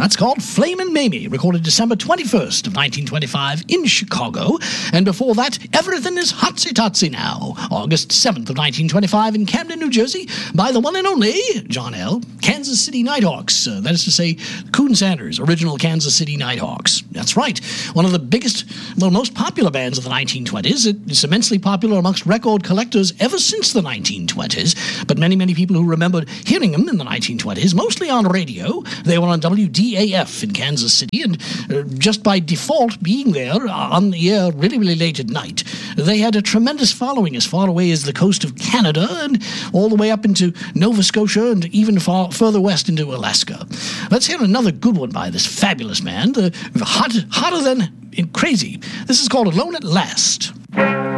That's called Flamin' Mamie, recorded December 21st of 1925 in Chicago. And before that, Everything is Hotsy Totsy Now, August 7th of 1925 in Camden, New Jersey, by the one and only John L. Kansas City Nighthawks. That is to say, Coon Sanders, original Kansas City Nighthawks. That's right. One of the biggest, most popular bands of the 1920s. It's immensely popular amongst record collectors ever since the 1920s. But many, many people who remembered hearing them in the 1920s, mostly on radio. They were on WDAF in Kansas City, and just by default being there on the air really, really late at night, they had a tremendous following as far away as the coast of Canada and all the way up into Nova Scotia and even further west into Alaska. Let's hear another good one by this fabulous man, hotter than crazy. This is called Alone at Last.